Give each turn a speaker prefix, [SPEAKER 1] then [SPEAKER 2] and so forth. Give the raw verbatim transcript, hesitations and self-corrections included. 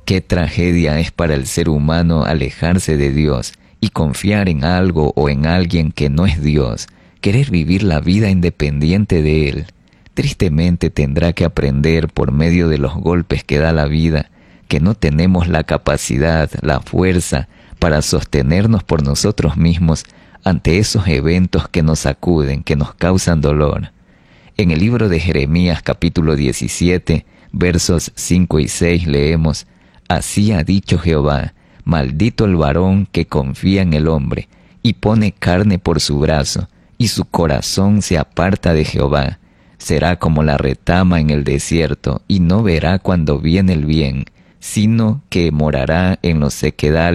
[SPEAKER 1] Qué tragedia es para el ser humano alejarse de Dios y confiar en algo o en alguien que no es Dios, querer vivir la vida independiente de Él. Tristemente tendrá que aprender por medio de los golpes que da la vida, que no tenemos la capacidad, la fuerza para sostenernos por nosotros mismos ante esos eventos que nos sacuden, que nos causan dolor. En el libro de Jeremías capítulo diecisiete, versos cinco y seis leemos: Así ha dicho Jehová, maldito el varón que confía en el hombre, y pone carne por su brazo, y su corazón se aparta de Jehová. Será como la retama en el desierto, y no verá cuando viene el bien, sino que morará en los sequedales